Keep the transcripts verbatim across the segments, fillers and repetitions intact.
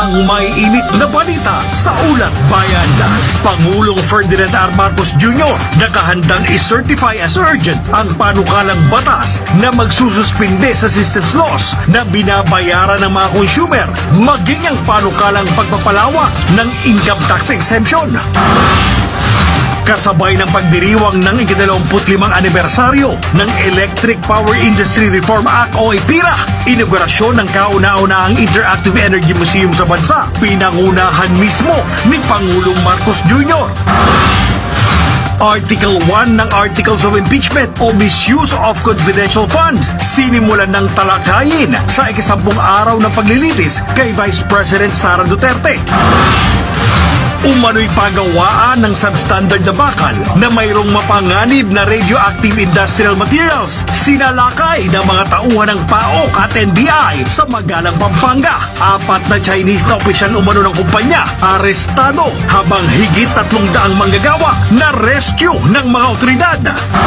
ang may init na balita sa Ulat Bayan. Pangulong Ferdinand R. Marcos Junior nakahandang i-certify as urgent ang panukalang batas na magsususpinde sa systems loss na binabayaran ng mga consumer, maging ang panukalang pagpapalawak ng income tax exemption. Kasabay ng pagdiriwang ng ikadalawamput limang anibersaryo ng Electric Power Industry Reform Act o EPIRA, inaugurasyon ng kauna-unahang Interactive Energy Museum sa bansa, pinangunahan mismo ni Pangulong Marcos Junior Article one ng Articles of Impeachment o Misuse of Confidential Funds, sinimulan ng talakayin sa ikasampung araw ng paglilitis kay Vice President Sara Duterte. Umano'y pagawaan ng substandard na bakal na mayroong mapanganib na radioactive industrial materials. Sinalakay ng mga tauhan ng P A O K at N B I sa Magalang, Pampanga. Apat na Chinese na opisyal umano ng kumpanya arestado habang higit tatlong daang manggagawa na rescue ng mga otoridad.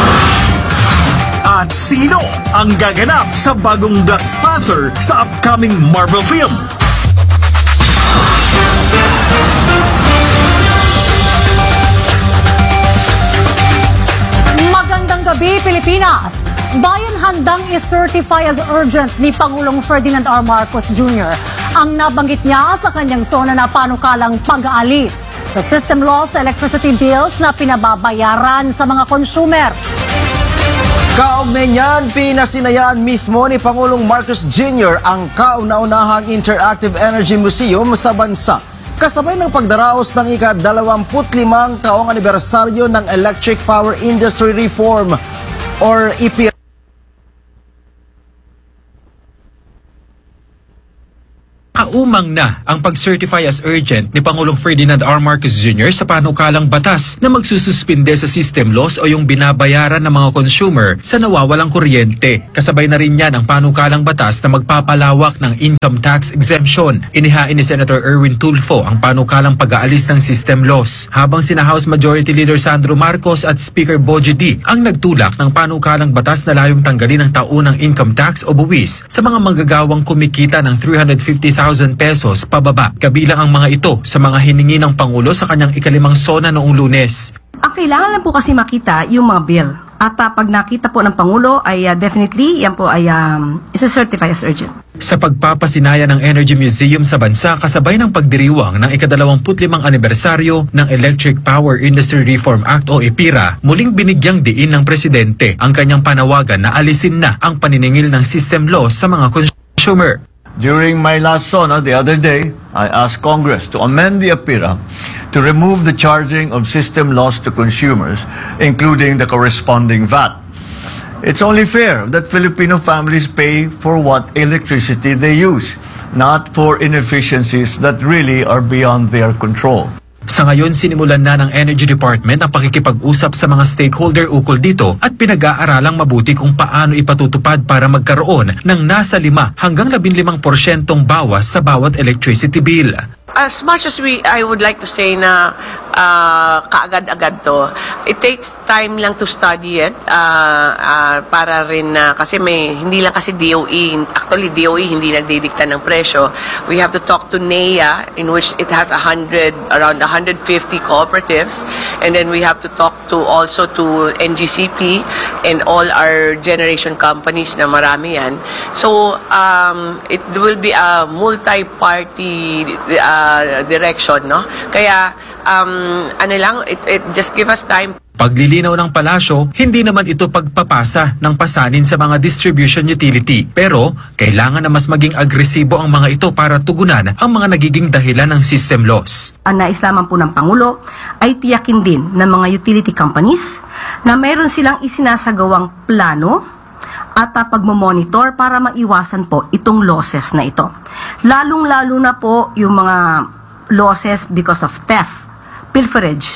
At sino ang gaganap sa bagong Black Panther sa upcoming Marvel film? Magandang gabi, Pilipinas! Bayan handang i-certify as urgent ni Pangulong Ferdinand R. Marcos Junior ang nabanggit niya sa kanyang sona na panukalang pag-aalis sa system loss sa electricity bills na pinababayaran sa mga consumer. Kaugnay niyan, pinasinayaan mismo ni Pangulong Marcos Junior ang kauna-unahang Interactive Energy Museum sa bansa. Kasabay ng pagdaraos ng ika-dalawamput limang taong anibersaryo ng Electric Power Industry Reform or EPIRA. Kaumang na ang pag-certify as urgent ni Pangulong Ferdinand R. Marcos Junior sa panukalang batas na magsususpinde sa system loss o yung binabayaran ng mga consumer sa nawawalang kuryente. Kasabay na rin yan ang panukalang batas na magpapalawak ng income tax exemption. Inihain ni Senator Erwin Tulfo ang panukalang pag-aalis ng system loss, habang sina House Majority Leader Sandro Marcos at Speaker Bojo D ang nagtulak ng panukalang batas na layong tanggalin ang taunang income tax o buwis sa mga manggagawang kumikita ng three hundred fifty thousand pesos pababa. Kabilang ang mga ito sa mga hiningi ng Pangulo sa kanyang ikalimang sona noong Lunes. Ang kailangan lang po kasi makita yung mga bill. At uh, pag nakita po ng Pangulo ay uh, definitely yan po ay um, isa-certify as urgent. Sa pagpapasinaya ng Energy Museum sa bansa kasabay ng pagdiriwang ng ikadalawamput limang anibersaryo ng Electric Power Industry Reform Act o EPIRA, muling binigyang diin ng Presidente ang kanyang panawagan na alisin na ang paniningil ng system loss sa mga consumer. During my last SONA the other day, I asked Congress to amend the EPIRA to remove the charging of system loss to consumers, including the corresponding V A T. It's only fair that Filipino families pay for what electricity they use, not for inefficiencies that really are beyond their control. Sa ngayon, sinimulan na ng Energy Department ang pakikipag-usap sa mga stakeholder ukol dito at pinag-aaralang mabuti kung paano ipatutupad para magkaroon ng nasa lima hanggang labinlimang porsyentong bawas sa bawat electricity bill. As much as we, I would like to say na uh, kaagad-agad to, it takes time lang to study it uh, uh, para rin uh, kasi may, hindi lang kasi D O E, actually D O E hindi nagdidikta ng presyo. We have to talk to N E A in which it has a hundred, around one hundred fifty cooperatives, and then we have to talk to also to N G C P and all our generation companies na marami yan. So um, it will be a multi-party uh, direction, no? Kaya um, ano lang, it, it just give us time. Paglilinaw ng palasyo, hindi naman ito pagpapasa ng pasanin sa mga distribution utility. Pero, kailangan na mas maging agresibo ang mga ito para tugunan ang mga nagiging dahilan ng system loss. Ang nais lamang po ng Pangulo ay tiyakin din ng mga utility companies na mayroon silang isinasagawang plano at uh, pagmamonitor para maiwasan po itong losses na ito. Lalong-lalo na po yung mga losses because of theft, pilferage,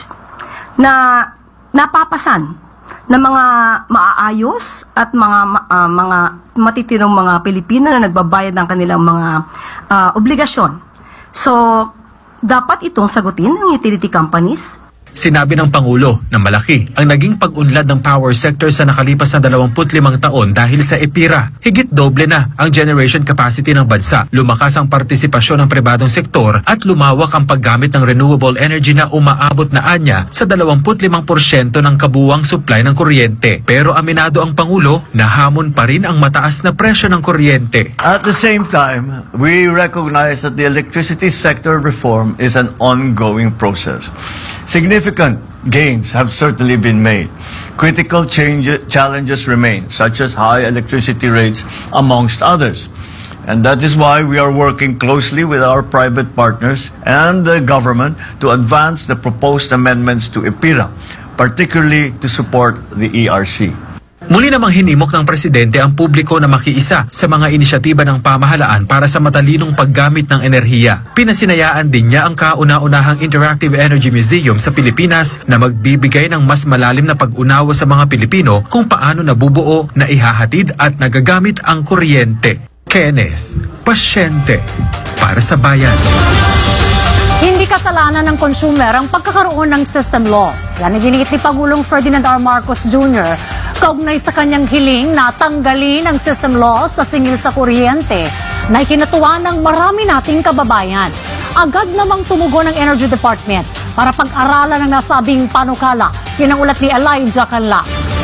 na napapasan ng mga maaayos at mga uh, mga matitirong mga Pilipino na nagbabayad ng kanilang mga uh, obligasyon. So, dapat itong sagutin ng utility companies. Sinabi ng Pangulo na malaki ang naging pag-unlad ng power sector sa nakalipas na dalawampu't limang taon dahil sa EPIRA. Higit doble na ang generation capacity ng bansa, lumakas ang partisipasyon ng pribadong sektor at lumawak ang paggamit ng renewable energy na umaabot na anya sa dalawampu't limang porsyento ng kabuuang supply ng kuryente. Pero aminado ang Pangulo na hamon pa rin ang mataas na presyo ng kuryente. At the same time, we recognize that the electricity sector reform is an ongoing process. Significant gains have certainly been made. Critical change, challenges remain, such as high electricity rates, amongst others. And that is why we are working closely with our private partners and the government to advance the proposed amendments to EPIRA, particularly to support the E R C. Muli namang hinimok ng Presidente ang publiko na makiisa sa mga inisyatiba ng pamahalaan para sa matalinong paggamit ng enerhiya. Pinasinayaan din niya ang kauna-unahang Interactive Energy Museum sa Pilipinas na magbibigay ng mas malalim na pag-unawa sa mga Pilipino kung paano nabubuo, naihahatid at nagagamit ang kuryente. Kenneth, pasyente para sa bayan. Hindi kasalanan ng consumer ang pagkakaroon ng system loss. Yan ang ginigit ni Pangulong Ferdinand R. Marcos Junior kaugnay sa kanyang hiling na tanggalin ang system loss sa singil sa kuryente na ikinatuwa ng marami nating kababayan. Agad namang tumugon ng Energy Department para pag-aralan ng nasabing panukala. Yan ang ulat ni Elijah Canlas.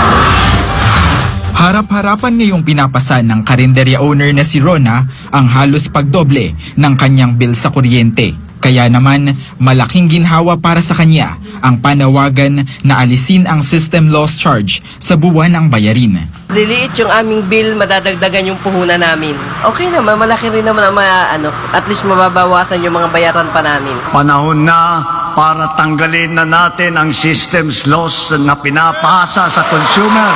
Harap-harapan ngayong pinapasan ng karinderya owner na si Rona ang halos pagdoble ng kanyang bill sa kuryente. Kaya naman, malaking ginhawa para sa kanya ang panawagan na alisin ang system loss charge sa buwan ng bayarin. Liliit yung aming bill, madadagdagan yung puhunan namin. Okay naman, malaki rin naman ang mga, ano, at least mababawasan yung mga bayaran pa namin. Panahon na para tanggalin na natin ang systems loss na pinapasa sa consumer.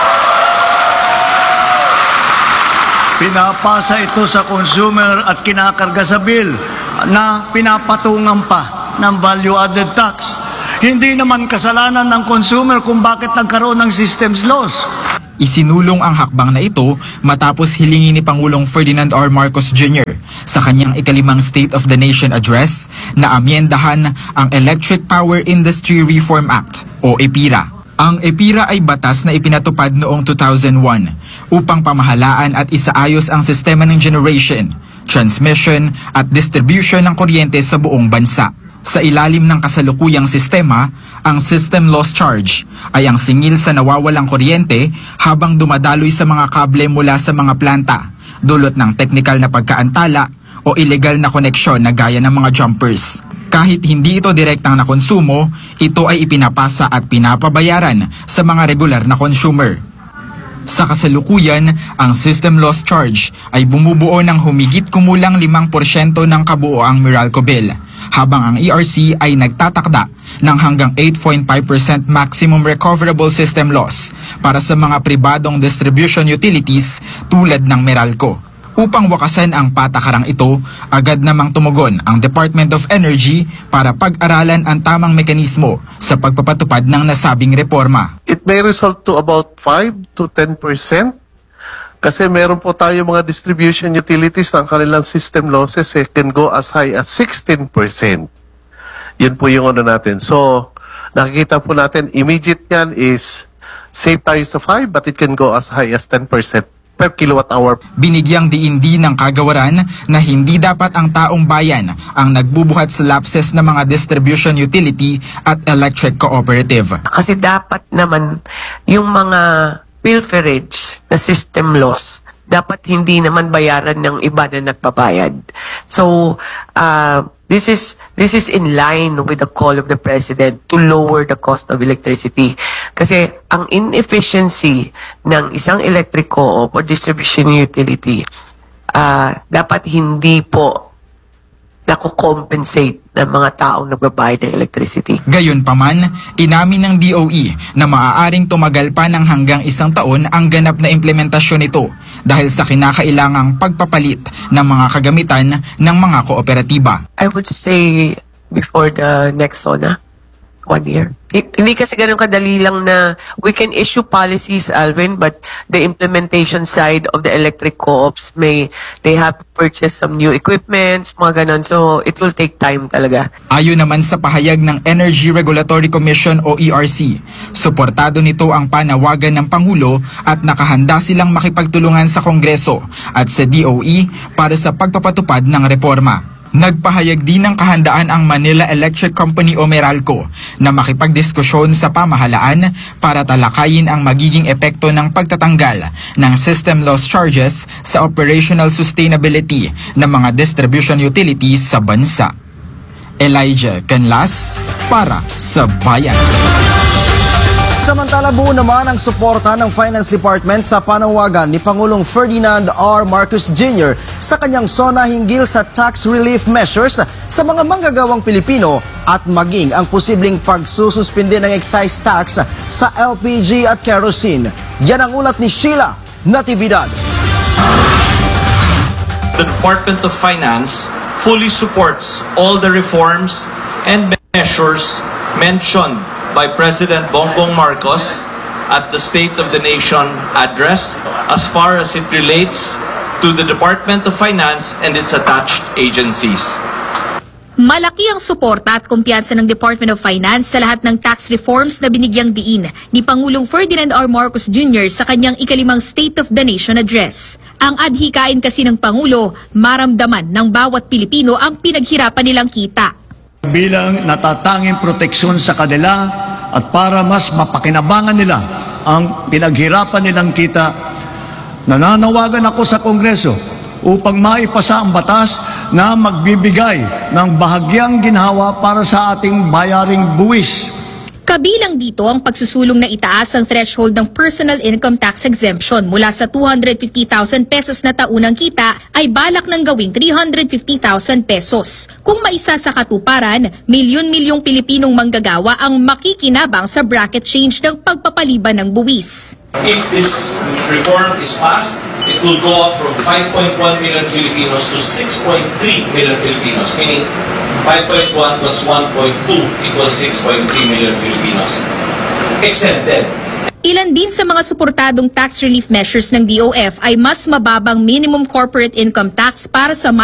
Pinapasa ito sa consumer at kinakarga sa bill na pinapatungan pa ng value-added tax. Hindi naman kasalanan ng consumer kung bakit nagkaroon ng systems loss. Isinulong ang hakbang na ito matapos hilingin ni Pangulong Ferdinand R. Marcos Junior sa kanyang ikalimang State of the Nation Address na amyendahan ang Electric Power Industry Reform Act o EPIRA. Ang EPIRA ay batas na ipinatupad noong two thousand one upang pamahalaan at isaayos ang sistema ng generation, transmission at distribution ng kuryente sa buong bansa. Sa ilalim ng kasalukuyang sistema, ang system loss charge ay ang singil sa nawawalang kuryente habang dumadaloy sa mga kable mula sa mga planta, dulot ng teknikal na pagkaantala o illegal na koneksyon na gaya ng mga jumpers. Kahit hindi ito direktang nakonsumo, ito ay ipinapasa at pinapabayaran sa mga regular na consumer. Sa kasalukuyan, ang system loss charge ay bumubuo ng humigit kumulang limang porsyento ng kabuoang Meralco bill, habang ang E R C ay nagtatakda ng hanggang eight point five percent maximum recoverable system loss para sa mga pribadong distribution utilities tulad ng Meralco. Upang wakasan ang patakarang ito, agad namang tumugon ang Department of Energy para pag-aralan ang tamang mekanismo sa pagpapatupad ng nasabing reforma. It may result to about five to ten percent kasi meron po tayo mga distribution utilities ng kanilang system losses eh, can go as high as sixteen percent. Yun po yung ano natin. So, nakikita po natin, immediate yan is save tayo sa five but it can go as high as ten percent. Per kilowatt hour. Binigyang diindi ng kagawaran na hindi dapat ang taong bayan ang nagbubuhat sa lapses ng mga distribution utility at electric cooperative. Kasi dapat naman yung mga pilferage na system loss, dapat hindi naman bayaran ng iba na nagbabayad. So, uh, this is this is in line with the call of the President to lower the cost of electricity. Kasi ang inefficiency ng isang electric co-op o distribution utility, uh, dapat hindi po nako-compensate ng mga taong nagbabayad ng electricity. Gayunpaman, inamin ng D O E na maaaring tumagal pa ng hanggang isang taon ang ganap na implementasyon nito dahil sa kinakailangang pagpapalit ng mga kagamitan ng mga kooperatiba. I would say before the next SONA, one year. Hi- Hindi kasi ganun kadali lang na we can issue policies, Alvin, but the implementation side of the electric co-ops may they have to purchase some new equipments, mga ganun. So it will take time talaga. Ayon naman sa pahayag ng Energy Regulatory Commission o E R C, suportado nito ang panawagan ng Pangulo at nakahanda silang makipagtulungan sa Kongreso at sa D O E para sa pagpapatupad ng reforma. Nagpahayag din ng kahandaan ang Manila Electric Company o Meralco na makipagdiskusyon sa pamahalaan para talakayin ang magiging epekto ng pagtatanggal ng system loss charges sa operational sustainability ng mga distribution utilities sa bansa. Elijah Canlas para sa Bayan. Samantala, buo naman ang suporta ng Finance Department sa panawagan ni Pangulong Ferdinand R. Marcos Junior sa kanyang SONA hinggil sa tax relief measures sa mga manggagawang Pilipino at maging ang posibleng pagsususpinde ng excise tax sa L P G at kerosene. Yan ang ulat ni Sheila Natividad. The Department of Finance fully supports all the reforms and measures mentioned by President Bongbong Marcos at the State of the Nation address as far as it relates to the Department of Finance and its attached agencies. Malaki ang suporta at kumpiyansa ng Department of Finance sa lahat ng tax reforms na binigyang diin ni Pangulong Ferdinand R. Marcos Junior sa kanyang ikalimang State of the Nation address. Ang adhikain kasi ng Pangulo, maramdaman ng bawat Pilipino ang pinaghirapan nilang kita. Bilang natatanging proteksyon sa kanila at para mas mapakinabangan nila ang pinaghirapan nilang kita, nananawagan ako sa Kongreso upang maipasa ang batas na magbibigay ng bahagyang ginhawa para sa ating bayaring buwis. Kabilang dito ang pagsusulong na itaas ang threshold ng personal income tax exemption mula sa two hundred fifty thousand pesos na taunang kita ay balak ng gawing three hundred fifty thousand pesos. Kung maisa sa katuparan, milyon-milyong Pilipinong manggagawa ang makikinabang sa bracket change ng pagpapaliban ng buwis. If this reform is passed, it will go up from five point one million Filipinos to six point three million Filipinos, meaning five point one plus one point two equals six point three million Filipinos exempted. Ilan din sa mga suportadong tax relief measures ng D O F ay mas mababang minimum corporate income tax para sa